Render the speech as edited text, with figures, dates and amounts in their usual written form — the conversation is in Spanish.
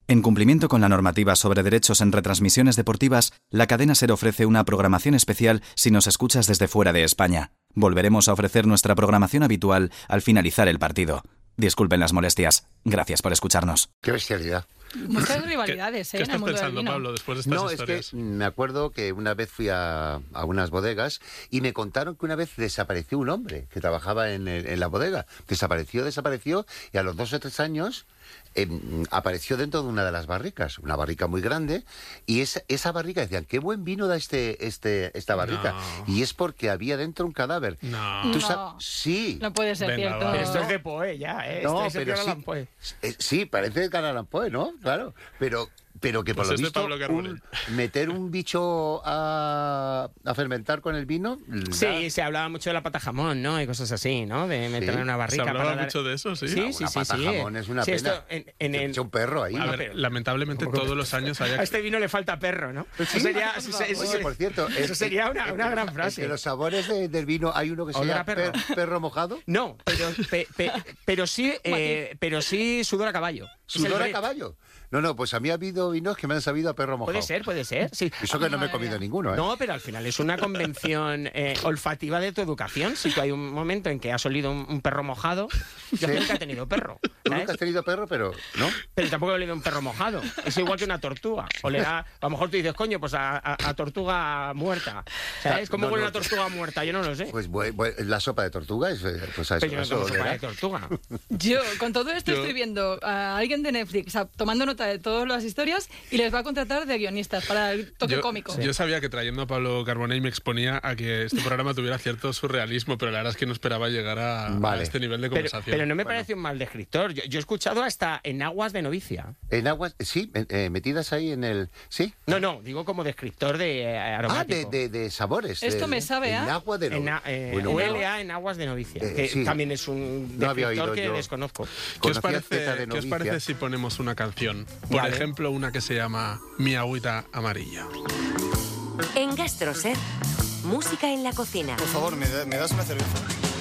En cumplimiento con la normativa sobre derechos en retransmisiones deportivas, la cadena SER ofrece una programación especial si nos escuchas desde fuera de España. Volveremos a ofrecer nuestra programación habitual al finalizar el partido. Disculpen las molestias. Gracias por escucharnos. ¡Qué bestialidad! Muchas rivalidades, ¿Qué en el estás mundo del pensando, vino. Pablo, después de estas historias? Es que me acuerdo que una vez fui a unas bodegas y me contaron que una vez desapareció un hombre que trabajaba en la bodega. Desapareció y a los 2 o 3 años apareció dentro de una de las barricas, una barrica muy grande, y esa barrica decían, qué buen vino da esta barrica. No. Y es porque había dentro un cadáver. No. Sí. No puede ser Venga, cierto. va. Pero esto es de Poe ya, ¿eh? No, Esto es pero Edgar sí. Allan Poe. Sí, parece de Edgar Allan Poe, ¿no? Claro. Pero que por Pues lo es de visto Pablo Carbonell. meter un bicho a fermentar con el vino... Sí, se hablaba mucho de la pata jamón, ¿no? Y cosas así, ¿no? De meterla en una ¿Se barrica hablaba para dar... mucho de eso? Sí. Sí, Una pata jamón es una Sí, pena. esto en Se echa un perro ahí. A ¿no? ver, lamentablemente todos los años hay... A este vino le falta perro, ¿no? Eso sería, Oye, por cierto, eso sería una gran frase. Entre los sabores del vino hay uno que se Olor llama a perro. perro mojado. No, pero sí sudor a caballo. Es el ¿Sudor a Brett. caballo? No, pues a mí ha habido vinos que me han sabido a perro mojado. Puede ser, sí. Eso que no me he comido ninguno, ¿eh? No, pero al final es una convención olfativa de tu educación. Si tú hay un momento en que has olido un perro mojado, yo nunca he tenido perro. Tú ¿sabes? nunca has tenido perro, pero... ¿no? Pero tampoco he olido un perro mojado. Es igual que una tortuga. Olerá, a lo mejor tú dices, coño, pues a tortuga muerta. ¿Sabes? ¿Cómo No, huele no. una tortuga muerta? Yo no lo sé. Pues la sopa de tortuga es pues a eso. Pero yo no a eso tomo sopa olerá. de tortuga. Yo, con todo esto, Yo- estoy viendo a alguien de Netflix tomando nota de todas las historias y les va a contratar de guionistas para el toque cómico. Yo sabía que trayendo a Pablo Carbonell me exponía a que este programa tuviera cierto surrealismo, pero la verdad es que no esperaba llegar a Vale. este nivel de Pero, conversación. pero no me parece un mal descriptor. Yo he escuchado hasta en aguas de novicia. En aguas, sí, metidas ahí en el... ¿Sí? No, digo como descriptor de aromático. De sabores. Esto me sabe en a... agua de Bueno, ULA en aguas de novicia, que sí. también es un No había descriptor oído que yo. desconozco. ¿Qué os, conocía Zeta de parece, ¿Qué os novicia. parece si ponemos una canción? Por Vale. ejemplo, una que se llama Mi agüita amarilla. En GastroSer, música en la cocina. Por favor, ¿me das una cerveza?